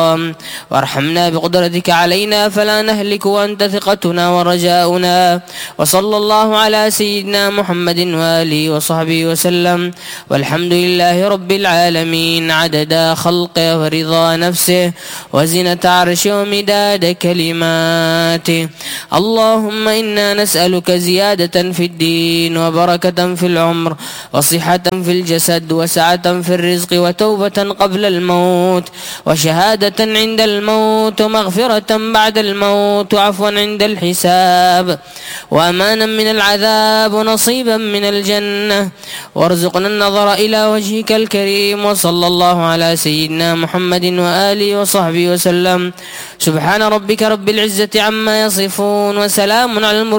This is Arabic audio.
الكرام، وارحمنا بقدرتك علينا فلا نهلك وأنت ثقتنا ورجاؤنا. وصلى الله على سيدنا محمد وآله وصحبه وسلم، والحمد لله رب العالمين، عدد خلقه ورضا نفسه وزنة عرشه ومداد كلماته. اللهم إنا نسألك زيادة في الدين وبركة في العمر وصحة في الجسد وسعة في الرزق وتوبة قبل الموت وشهادة عند الموت ومغفرة بعد الموت وعفوا عند الحساب وأمانا من العذاب ونصيبا من الجنة، وارزقنا النظر إلى وجهك الكريم. وصلى الله على سيدنا محمد وآله وصحبه وسلم. سبحان ربك رب العزة عما يصفون، وسلام على المرسلين.